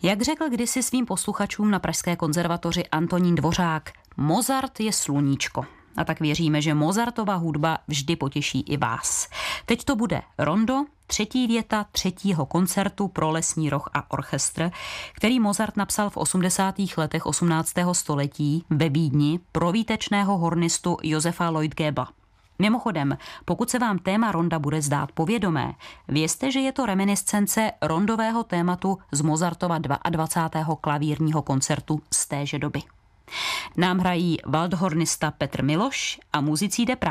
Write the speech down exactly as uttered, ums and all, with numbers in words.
Jak řekl kdysi svým posluchačům na Pražské konzervatoři Antonín Dvořák, Mozart je sluníčko. A tak věříme, že Mozartova hudba vždy potěší i vás. Teď to bude rondo, třetí věta třetího koncertu pro lesní roh a orchestr, který Mozart napsal v osmdesátých letech osmnáctého století ve Vídni pro výtečného hornistu Josefa Lloyd-Gebba. Mimochodem, pokud se vám téma ronda bude zdát povědomé, vězte, že je to reminiscence rondového tématu z Mozartova dvacátého druhého klavírního koncertu z téže doby. Nám hrají waldhornista Petr Miloš a muzicíde Prague.